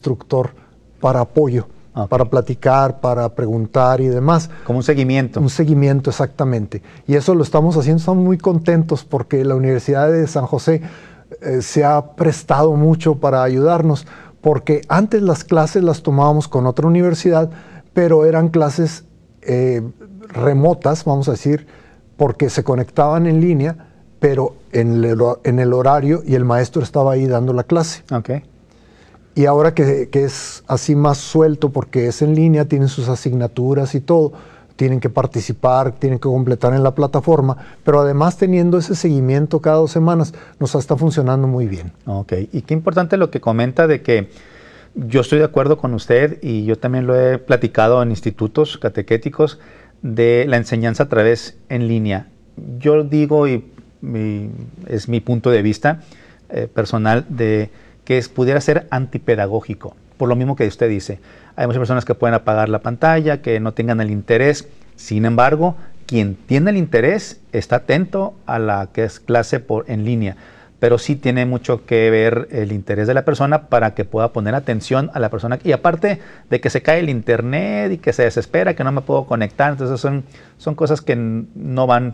instructor para apoyo, para platicar, para preguntar y demás. Como un seguimiento. Un seguimiento, exactamente. Y eso lo estamos haciendo, estamos muy contentos porque la Universidad de San José se ha prestado mucho para ayudarnos, porque antes las clases las tomábamos con otra universidad, pero eran clases remotas, vamos a decir, porque se conectaban en línea, pero en el horario, y el maestro estaba ahí dando la clase. Okay. Y ahora que es así más suelto, porque es en línea, tienen sus asignaturas y todo, tienen que participar, tienen que completar en la plataforma, pero además teniendo ese seguimiento cada 2 semanas, nos está funcionando muy bien. Ok, y qué importante lo que comenta de que yo estoy de acuerdo con usted, y yo también lo he platicado en institutos catequéticos, de la enseñanza a través en línea. Yo digo, y es mi punto de vista personal, de que pudiera ser antipedagógico, por lo mismo que usted dice. Hay muchas personas que pueden apagar la pantalla, que no tengan el interés. Sin embargo, quien tiene el interés está atento a la que es clase en línea, pero sí tiene mucho que ver el interés de la persona para que pueda poner atención a la persona. Y aparte de que se cae el internet y que se desespera, que no me puedo conectar, entonces son cosas que no van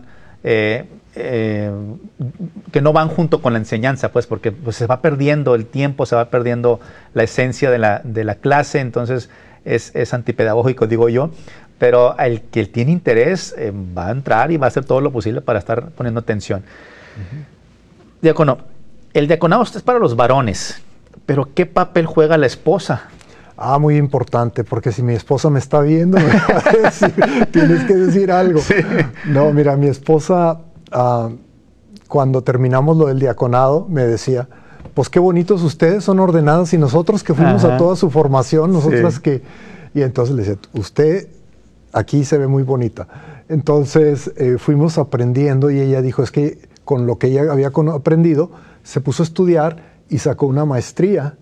junto con la enseñanza, pues, porque pues, se va perdiendo el tiempo, se va perdiendo la esencia de la clase, entonces es antipedagógico, digo yo, pero el que tiene interés va a entrar y va a hacer todo lo posible para estar poniendo atención. Diácono, el diaconado es para los varones, pero ¿qué papel juega la esposa? Muy importante, porque si mi esposa me está viendo, me va a decir, tienes que decir algo. Sí. No, mira, mi esposa, cuando terminamos lo del diaconado, me decía, pues qué bonitos ustedes, son ordenadas, y nosotros que fuimos a toda su formación, nosotras que... Y entonces le decía, usted aquí se ve muy bonita. Entonces fuimos aprendiendo, y ella dijo, es que con lo que ella había aprendido, se puso a estudiar y sacó una maestría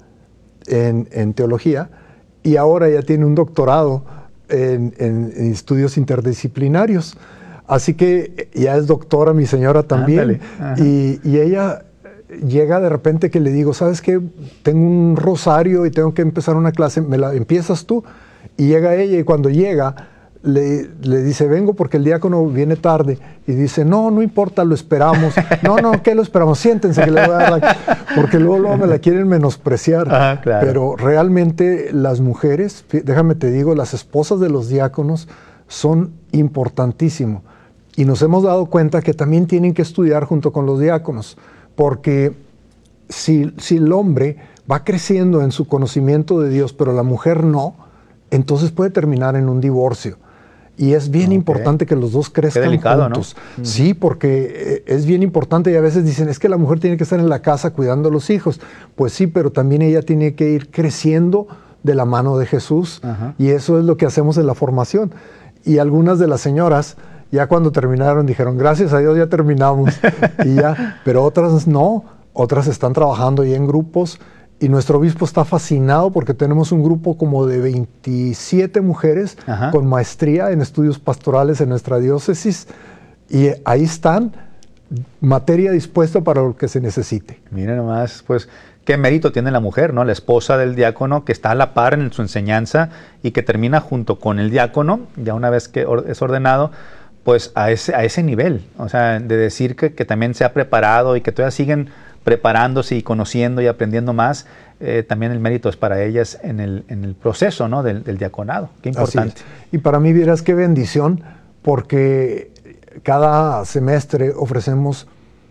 en teología, y ahora ya tiene un doctorado en estudios interdisciplinarios. Así que ya es doctora mi señora también. Y ella llega de repente que le digo, ¿sabes qué? Tengo un rosario y tengo que empezar una clase, ¿me la empiezas tú? Y llega ella, y cuando llega le dice, vengo porque el diácono viene tarde, y dice, no importa, lo esperamos. No, ¿qué lo esperamos? Siéntense que le voy a dar porque luego me la quieren menospreciar. Claro. Pero realmente las mujeres, déjame te digo, las esposas de los diáconos son importantísimos, y nos hemos dado cuenta que también tienen que estudiar junto con los diáconos, porque si el hombre va creciendo en su conocimiento de Dios, pero la mujer no, entonces puede terminar en un divorcio. Y es bien importante que los dos crezcan juntos. ¿No? Sí, porque es bien importante, y a veces dicen, es que la mujer tiene que estar en la casa cuidando a los hijos. Pues sí, pero también ella tiene que ir creciendo de la mano de Jesús. Y eso es lo que hacemos en la formación. Y algunas de las señoras, ya cuando terminaron, dijeron, gracias a Dios ya terminamos. Y ya, pero otras no, otras están trabajando ya en grupos. Y nuestro obispo está fascinado porque tenemos un grupo como de 27 mujeres con maestría en estudios pastorales en nuestra diócesis, y ahí están, materia dispuesta para lo que se necesite. Mira nomás, pues qué mérito tiene la mujer, ¿no? La esposa del diácono, que está a la par en su enseñanza y que termina junto con el diácono, ya una vez que es ordenado, pues a ese nivel, o sea, de decir que también se ha preparado y que todavía siguen preparándose y conociendo y aprendiendo más, también el mérito es para ellas en el proceso, ¿no? del diaconado. Qué importante. Y para mí, vieras qué bendición, porque cada semestre ofrecemos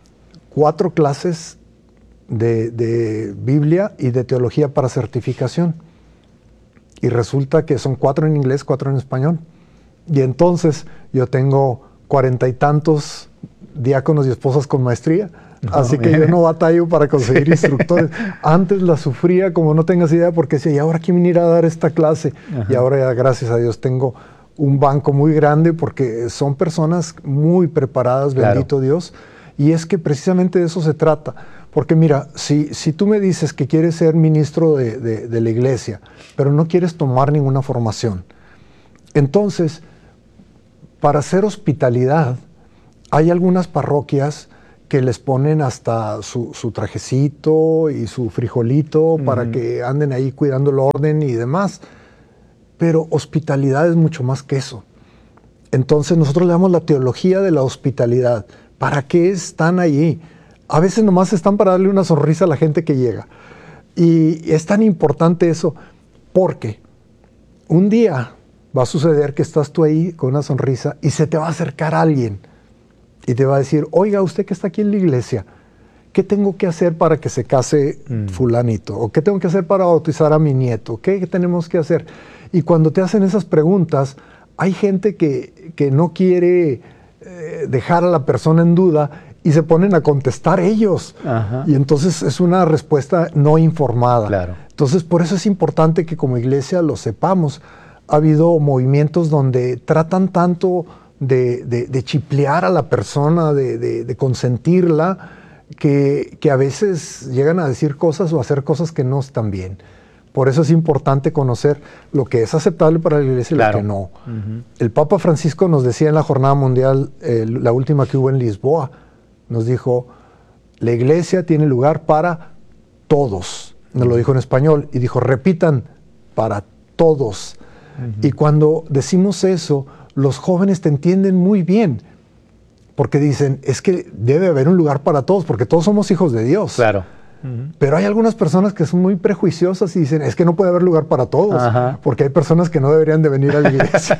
4 clases de Biblia y de teología para certificación. Y resulta que son 4 en inglés, 4 en español. Y entonces yo tengo 40 y tantos diáconos y esposas con maestría. Así que yo no batallo para conseguir instructores. Antes la sufría como no tengas idea, porque decía, ¿y ahora quién venirá a dar esta clase? Y ahora ya, gracias a Dios, tengo un banco muy grande, porque son personas muy preparadas, bendito Dios. Y es que precisamente de eso se trata. Porque mira, si tú me dices que quieres ser ministro de la iglesia, pero no quieres tomar ninguna formación, entonces, para hacer hospitalidad, hay algunas parroquias que les ponen hasta su trajecito y su frijolito para que anden ahí cuidando el orden y demás. Pero hospitalidad es mucho más que eso. Entonces nosotros le damos la teología de la hospitalidad. ¿Para qué están allí? A veces nomás están para darle una sonrisa a la gente que llega. Y es tan importante eso porque un día va a suceder que estás tú ahí con una sonrisa y se te va a acercar alguien y te va a decir, oiga, usted que está aquí en la iglesia, ¿qué tengo que hacer para que se case fulanito? ¿O qué tengo que hacer para bautizar a mi nieto? ¿Qué tenemos que hacer? Y cuando te hacen esas preguntas, hay gente que no quiere dejar a la persona en duda y se ponen a contestar ellos. Ajá. Y entonces es una respuesta no informada. Claro. Entonces por eso es importante que como iglesia lo sepamos. Ha habido movimientos donde tratan tanto de chiplear a la persona, de consentirla, que a veces llegan a decir cosas o a hacer cosas que no están bien. Por eso es importante conocer lo que es aceptable para la iglesia y lo que no. El Papa Francisco nos decía en la Jornada Mundial, la última que hubo en Lisboa, nos dijo, la iglesia tiene lugar para todos. Nos lo dijo en español y dijo, repitan, para todos. Y cuando decimos eso, los jóvenes te entienden muy bien, porque dicen, es que debe haber un lugar para todos, porque todos somos hijos de Dios. Claro. Pero hay algunas personas que son muy prejuiciosas y dicen, es que no puede haber lugar para todos, porque hay personas que no deberían de venir a la iglesia.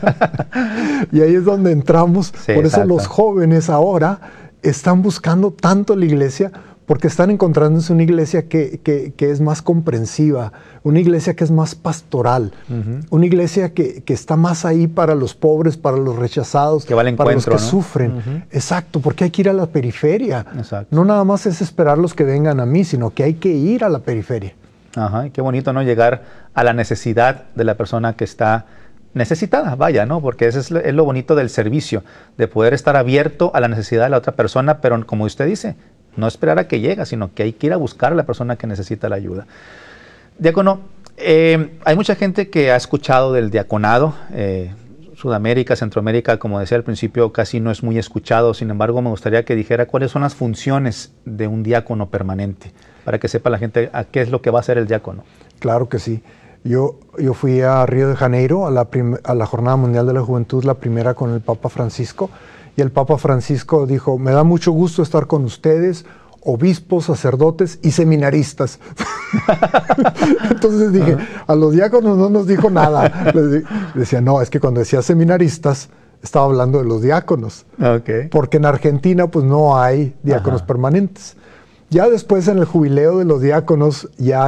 Y ahí es donde entramos. Sí, por eso los jóvenes ahora están buscando tanto la iglesia, porque están encontrándose una iglesia que es más comprensiva, una iglesia que es más pastoral, una iglesia que está más ahí para los pobres, para los rechazados, que va al encuentro, para los que sufren. Exacto, porque hay que ir a la periferia. Exacto. No nada más es esperarlos que vengan a mí, sino que hay que ir a la periferia. Ajá, y qué bonito, ¿no? Llegar a la necesidad de la persona que está necesitada, vaya, ¿no? Porque eso es lo bonito del servicio, de poder estar abierto a la necesidad de la otra persona, pero como usted dice, no esperar a que llegue, sino que hay que ir a buscar a la persona que necesita la ayuda. Diácono, hay mucha gente que ha escuchado del diaconado. Sudamérica, Centroamérica, como decía al principio, casi no es muy escuchado. Sin embargo, me gustaría que dijera cuáles son las funciones de un diácono permanente, para que sepa la gente a qué es lo que va a hacer el diácono. Claro que sí. Yo fui a Río de Janeiro a la Jornada Mundial de la Juventud, la primera con el Papa Francisco, y el Papa Francisco dijo, me da mucho gusto estar con ustedes, obispos, sacerdotes y seminaristas. Entonces dije, a los diáconos no nos dijo nada. Decía, no, es que cuando decía seminaristas, estaba hablando de los diáconos. Okay. Porque en Argentina pues no hay diáconos permanentes. Ya después en el jubileo de los diáconos ya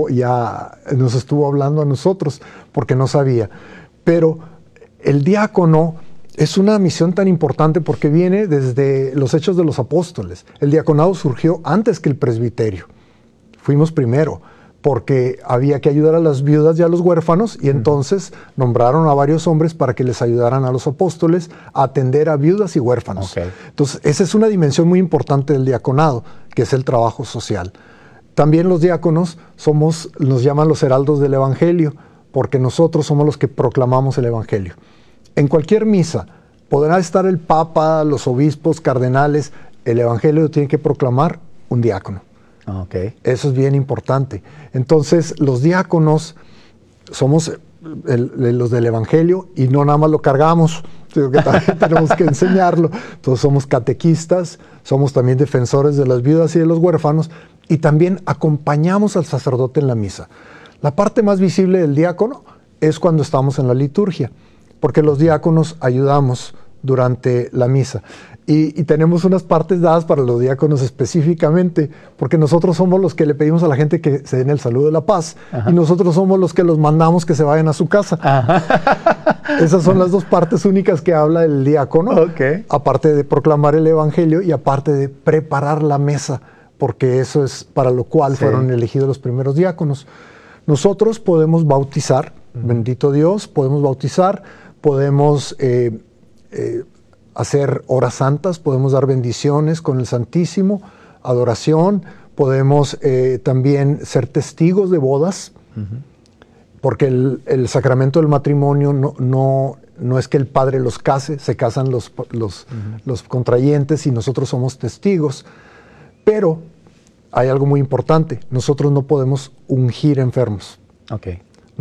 nos estuvo hablando a nosotros, porque no sabía. Pero el diácono es una misión tan importante porque viene desde los Hechos de los Apóstoles. El diaconado surgió antes que el presbiterio. Fuimos primero, porque había que ayudar a las viudas y a los huérfanos, y entonces nombraron a varios hombres para que les ayudaran a los apóstoles a atender a viudas y huérfanos. Okay. Entonces, esa es una dimensión muy importante del diaconado, que es el trabajo social. También los diáconos nos llaman los heraldos del Evangelio, porque nosotros somos los que proclamamos el Evangelio. En cualquier misa podrá estar el Papa, los obispos, cardenales, el Evangelio lo tiene que proclamar un diácono. Okay. Eso es bien importante. Entonces, los diáconos somos los del Evangelio y no nada más lo cargamos, sino que también tenemos que enseñarlo. Entonces, somos catequistas, somos también defensores de las viudas y de los huérfanos y también acompañamos al sacerdote en la misa. La parte más visible del diácono es cuando estamos en la liturgia, porque los diáconos ayudamos durante la misa. Y tenemos unas partes dadas para los diáconos específicamente, porque nosotros somos los que le pedimos a la gente que se den el saludo de la paz, y nosotros somos los que los mandamos que se vayan a su casa. Esas son las dos partes únicas que habla el diácono, aparte de proclamar el Evangelio y aparte de preparar la mesa, porque eso es para lo cual fueron elegidos los primeros diáconos. Nosotros podemos bautizar, bendito Dios, podemos bautizar, podemos hacer horas santas, podemos dar bendiciones con el Santísimo, adoración, podemos también ser testigos de bodas, porque el sacramento del matrimonio no es que el padre los case, se casan los contrayentes y nosotros somos testigos. Pero hay algo muy importante, nosotros no podemos ungir enfermos. Ok.